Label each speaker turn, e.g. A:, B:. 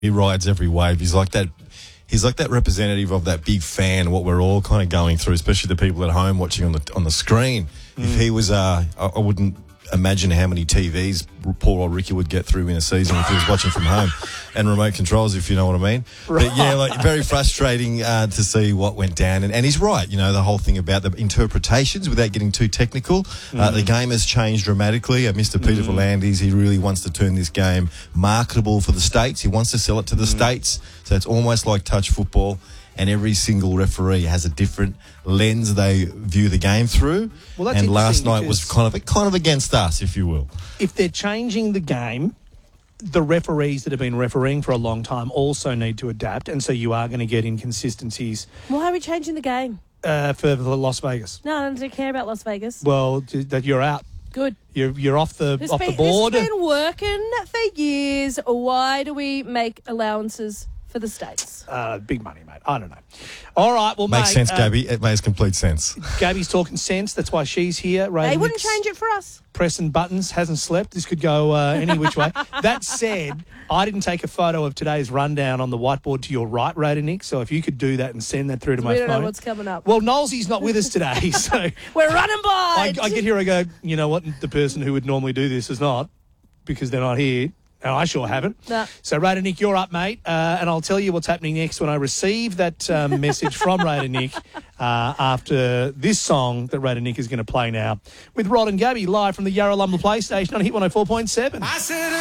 A: He rides every wave. He's like that representative of that big fan, what we're all kind of going through, especially the people at home watching on the screen. If he was, I wouldn't imagine how many TVs poor old Ricky would get through in a season if he was watching from home, and remote controls, if you know what I mean. Right. But yeah, like very frustrating to see what went down. And he's right, the whole thing about the interpretations, without getting too technical. The game has changed dramatically. Mr. Peter V'landys, he really wants to turn this game marketable for the States. He wants to sell it to the States. So it's almost like touch football. And every single referee has a different lens they view the game through. Well, that's and last night was kind of against us, if you will.
B: If they're changing the game, the referees that have been refereeing for a long time also need to adapt, and so you are going to get inconsistencies.
C: Why are we changing the game?
B: For Las Vegas.
C: No, I don't care about Las Vegas.
B: Well, that you're out.
C: Good.
B: You're off the board.
C: It's been working for years. Why do we make allowances for the States?
B: Big money, mate. I don't know. All right, well,
A: makes sense, Gabby. It makes complete sense.
B: Gabby's talking sense. That's why she's here.
C: They wouldn't change it for us.
B: Pressing buttons, hasn't slept. This could go any which way. That said, I didn't take a photo of today's rundown on the whiteboard to your right, Raider Nick, so if you could do that and send that through to my phone.
C: We don't know what's coming up.
B: Well, Knowlesy's not with us today, so...
C: We're running by.
B: I get here, I go, you know what, the person who would normally do this is not, because they're not here. And I sure haven't.
C: No.
B: So, Raider Nick, you're up, mate. And I'll tell you what's happening next when I receive that message from Raider Nick after this song that Raider Nick is going to play now with Rod and Gabby live from the Yarra Lumber Play Station on Hit 104.7.